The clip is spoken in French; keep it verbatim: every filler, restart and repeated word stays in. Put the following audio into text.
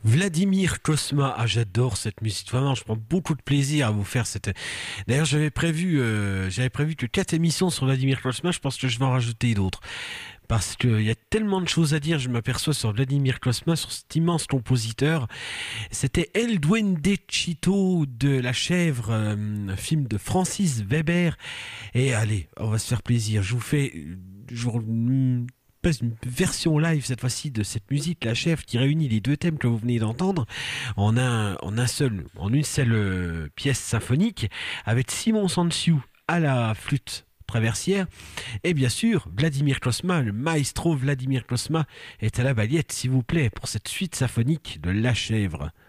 Vladimir Kosma, ah j'adore cette musique, vraiment je prends beaucoup de plaisir à vous faire cette... D'ailleurs j'avais prévu, euh, j'avais prévu que quatre émissions sur Vladimir Kosma, je pense que je vais en rajouter d'autres. Parce qu'il y a tellement de choses à dire, je m'aperçois sur Vladimir Kosma, sur cet immense compositeur. C'était El Duendecito de la chèvre, euh, un film de Francis Weber. Et allez, on va se faire plaisir, je vous fais... Je vous passe une version live cette fois-ci de cette musique, La Chèvre, qui réunit les deux thèmes que vous venez d'entendre en un, en un seul, en une seule euh, pièce symphonique, avec Simon Sansiu à la flûte traversière, et bien sûr, Vladimir Kosma, le maestro Vladimir Kosma, est à la baguette, s'il vous plaît, pour cette suite symphonique de La Chèvre.